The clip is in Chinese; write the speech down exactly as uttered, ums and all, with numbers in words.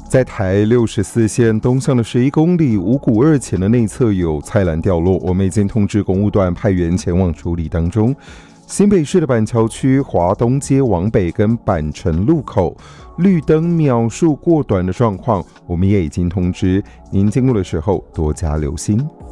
在台六十四线东向的十一公里五股二前的内侧有菜篮掉落，我们已经通知公务段派员前往处理当中。新北市的板桥区华东街往北跟板城路口绿灯秒数过短的状况，我们也已经通知您经过的时候多加留心。